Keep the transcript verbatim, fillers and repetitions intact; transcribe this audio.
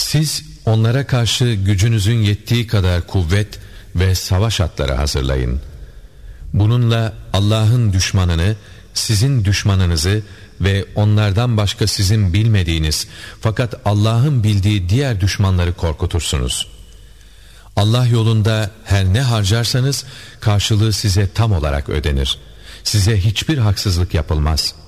Siz onlara karşı gücünüzün yettiği kadar kuvvet ve savaş atları hazırlayın. Bununla Allah'ın düşmanını, sizin düşmanınızı ve onlardan başka sizin bilmediğiniz fakat Allah'ın bildiği diğer düşmanları korkutursunuz. Allah yolunda her ne harcarsanız karşılığı size tam olarak ödenir. Size hiçbir haksızlık yapılmaz.